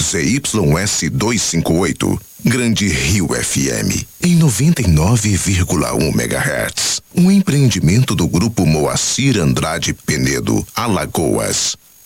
ZYS 258, Grande Rio FM, em 99,1 MHz. Um empreendimento do Grupo Moacir Andrade Penedo, Alagoas.